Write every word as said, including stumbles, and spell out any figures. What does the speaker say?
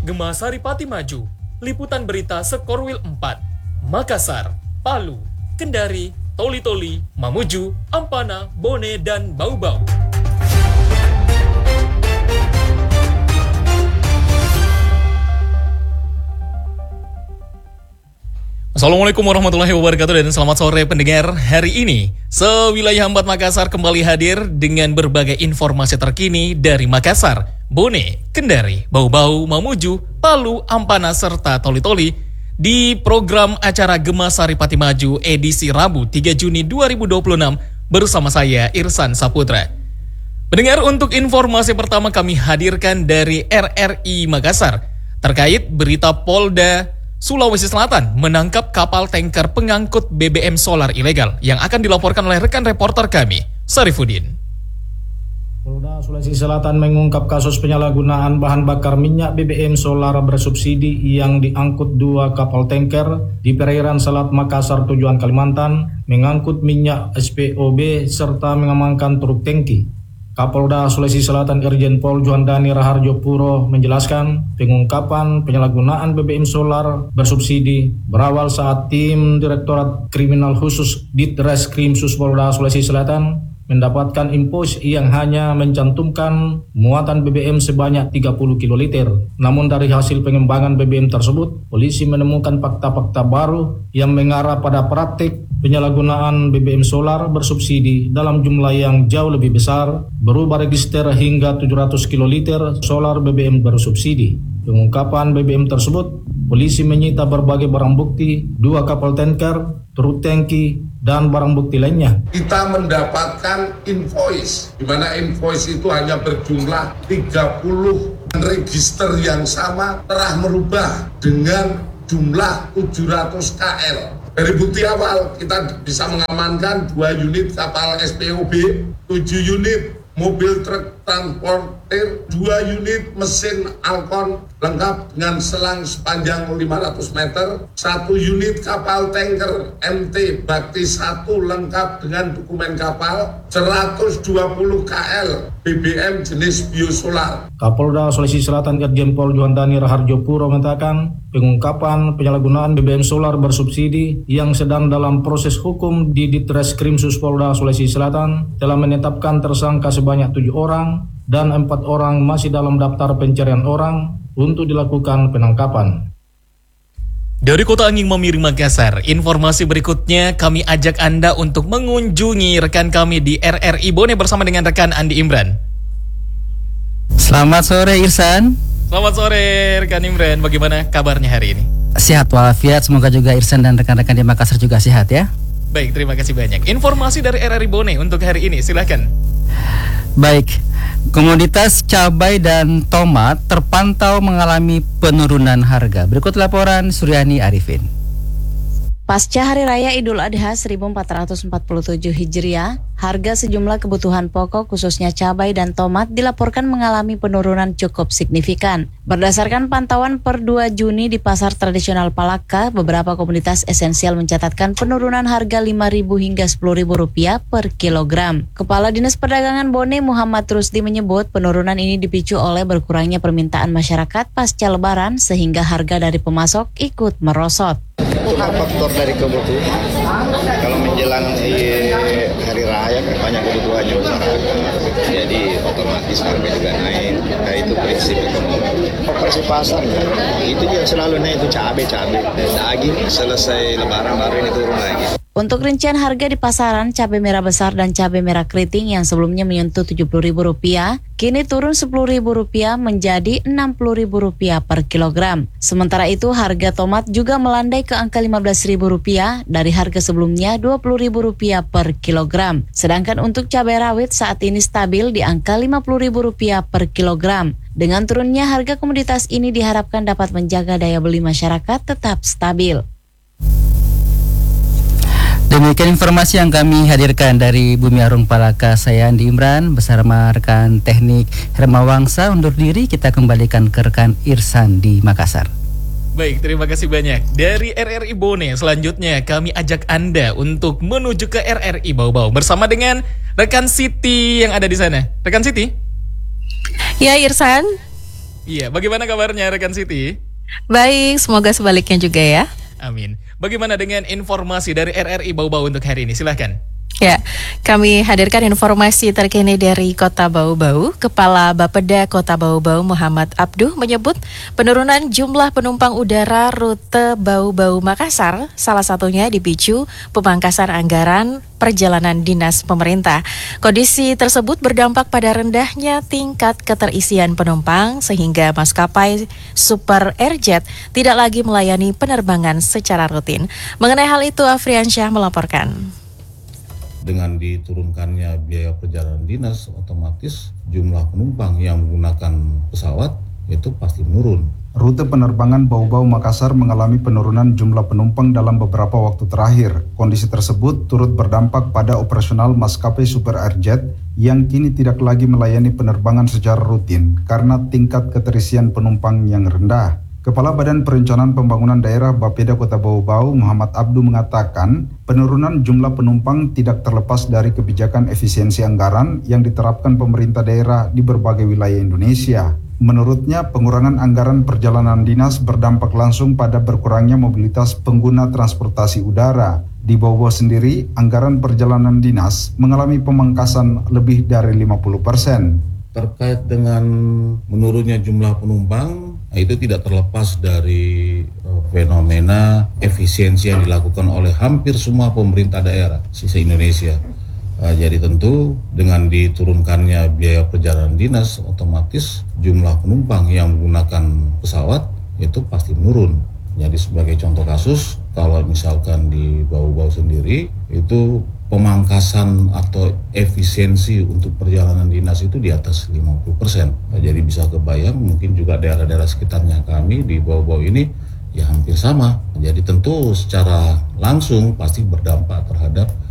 Gema Saripati Maju, liputan berita Skorwil empat, Makassar, Palu, Kendari, Toli-Toli, Mamuju, Ampana, Bone, dan Bau-Bau. Assalamualaikum warahmatullahi wabarakatuh dan selamat sore pendengar. Hari ini, sewilayah empat Makassar kembali hadir dengan berbagai informasi terkini dari Makassar, Bone, Kendari, Bau-Bau, Mamuju, Palu, Ampana, serta Toli-Toli di program acara Gema Saripati Maju edisi Rabu tiga Juni dua ribu dua puluh enam bersama saya Irsan Saputra. Pendengar, untuk informasi pertama kami hadirkan dari R R I Makassar terkait berita Polda Sulawesi Selatan menangkap kapal tanker pengangkut B B M solar ilegal yang akan dilaporkan oleh rekan reporter kami, Sarifudin. Polda Sulawesi Selatan mengungkap kasus penyalahgunaan bahan bakar minyak B B M solar bersubsidi yang diangkut dua kapal tanker di perairan Selat Makassar tujuan Kalimantan, mengangkut minyak S P O B serta mengamankan truk tangki. Kapolda Sulawesi Selatan Irjen Pol Juandani Raharjo Puro menjelaskan pengungkapan penyalahgunaan B B M solar bersubsidi berawal saat tim Direktorat Kriminal Khusus Ditreskrim Suspolda Sulawesi Selatan mendapatkan invoice yang hanya mencantumkan muatan B B M sebanyak tiga puluh kiloliter. Namun dari hasil pengembangan B B M tersebut, polisi menemukan fakta-fakta baru yang mengarah pada praktik penyalahgunaan B B M solar bersubsidi dalam jumlah yang jauh lebih besar, berubah register hingga tujuh ratus kiloliter solar B B M bersubsidi. Pengungkapan B B M tersebut, polisi menyita berbagai barang bukti, dua kapal tanker, truk tangki, dan barang bukti lainnya. Kita mendapatkan invoice, di mana invoice itu hanya berjumlah tiga puluh, register yang sama telah merubah dengan jumlah tujuh ratus K L. Dari bukti awal kita bisa mengamankan dua unit kapal S P O B, tujuh unit mobil truk transporter, dua unit mesin Alcon lengkap dengan selang sepanjang lima ratus meter, satu unit kapal tanker M T Bakti satu lengkap dengan dokumen kapal, seratus dua puluh K L B B M jenis biosolar. Kapolda Sulawesi Selatan Irjen Pol Juandani Raharjo Puro mengatakan pengungkapan penyalahgunaan B B M solar bersubsidi yang sedang dalam proses hukum di Ditreskrim Suspolda Sulawesi Selatan telah menetapkan tersangka sebanyak tujuh orang dan empat orang masih dalam daftar pencarian orang untuk dilakukan penangkapan. Dari Kota Anging Mamiri Makassar, informasi berikutnya kami ajak Anda untuk mengunjungi rekan kami di R R I Bone bersama dengan rekan Andi Imran. Selamat sore Irsan. Selamat sore rekan Imran, bagaimana kabarnya hari ini? Sehat walafiat, semoga juga Irsan dan rekan-rekan di Makassar juga sehat ya. Baik, terima kasih banyak. Informasi dari R R I Bone untuk hari ini, silakan. Baik, komoditas cabai dan tomat terpantau mengalami penurunan harga. Berikut laporan Suryani Arifin. Pasca Hari Raya Idul Adha seribu empat ratus empat puluh tujuh Hijriah, harga sejumlah kebutuhan pokok khususnya cabai dan tomat dilaporkan mengalami penurunan cukup signifikan. Berdasarkan pantauan per dua Juni di Pasar Tradisional Palaka, beberapa komoditas esensial mencatatkan penurunan harga lima ribu hingga sepuluh ribu rupiah per kilogram. Kepala Dinas Perdagangan Bone Muhammad Rusdi menyebut penurunan ini dipicu oleh berkurangnya permintaan masyarakat pasca Lebaran sehingga harga dari pemasok ikut merosot. Itulah faktor dari kebutuhan. Kalau menjelang eh, hari raya kan banyak kebutuhannya masyarakat, jadi otomatis harga juga naik. Nah itu prinsip ekonomi. Operasi pasar ya, itu dia selalu naik, itu cabai-cabai. Daging selesai Lebaran baru ini turun lagi. Untuk rincian harga di pasaran, cabai merah besar dan cabai merah keriting yang sebelumnya menyentuh tujuh puluh ribu rupiah, kini turun sepuluh ribu rupiah menjadi enam puluh ribu rupiah per kilogram. Sementara itu, harga tomat juga melandai ke angka lima belas ribu rupiah dari harga sebelumnya dua puluh ribu rupiah per kilogram. Sedangkan untuk cabai rawit saat ini stabil di angka lima puluh ribu rupiah per kilogram. Dengan turunnya harga komoditas ini diharapkan dapat menjaga daya beli masyarakat tetap stabil. Demikian informasi yang kami hadirkan dari Bumi Arum Palaka. Saya Andi Imran bersama rekan teknik Hermawangsa undur diri. Kita kembalikan ke rekan Irsan di Makassar. Baik, terima kasih banyak. Dari R R I Bone, selanjutnya kami ajak Anda untuk menuju ke R R I Bau-Bau bersama dengan rekan Siti yang ada di sana. Rekan Siti? Ya, Irsan. Iya, bagaimana kabarnya rekan Siti? Baik, semoga sebaliknya juga ya. Amin. Bagaimana dengan informasi dari R R I Bau-Bau untuk hari ini? Silahkan. Ya, kami hadirkan informasi terkini dari Kota Bau-Bau. Kepala Bapeda Kota Bau-Bau Muhammad Abduh menyebut penurunan jumlah penumpang udara rute Bau-Bau Makassar salah satunya dipicu pemangkasan anggaran perjalanan dinas pemerintah. Kondisi tersebut berdampak pada rendahnya tingkat keterisian penumpang sehingga maskapai Super Airjet tidak lagi melayani penerbangan secara rutin. Mengenai hal itu, Afriansyah melaporkan. Dengan diturunkannya biaya perjalanan dinas, otomatis jumlah penumpang yang menggunakan pesawat itu pasti menurun. Rute penerbangan Bau-Bau Makassar mengalami penurunan jumlah penumpang dalam beberapa waktu terakhir. Kondisi tersebut turut berdampak pada operasional maskapai Super Airjet yang kini tidak lagi melayani penerbangan secara rutin karena tingkat keterisian penumpang yang rendah. Kepala Badan Perencanaan Pembangunan Daerah Bapeda Kota Bau-Bau Muhammad Abduh mengatakan penurunan jumlah penumpang tidak terlepas dari kebijakan efisiensi anggaran yang diterapkan pemerintah daerah di berbagai wilayah Indonesia. Menurutnya, pengurangan anggaran perjalanan dinas berdampak langsung pada berkurangnya mobilitas pengguna transportasi udara. Di Bau-Bau sendiri, anggaran perjalanan dinas mengalami pemangkasan lebih dari lima puluh persen. Terkait dengan menurunnya jumlah penumpang, itu tidak terlepas dari uh, fenomena efisiensi yang dilakukan oleh hampir semua pemerintah daerah sisa Indonesia. Uh, jadi tentu dengan diturunkannya biaya perjalanan dinas, otomatis jumlah penumpang yang menggunakan pesawat itu pasti menurun. Jadi sebagai contoh kasus, kalau misalkan di Bau-Bau sendiri itu pemangkasan atau efisiensi untuk perjalanan dinas itu di atas lima puluh persen. Nah, jadi bisa kebayang mungkin juga daerah-daerah sekitarnya kami di Bau-Bau ini ya hampir sama. Jadi tentu secara langsung pasti berdampak terhadap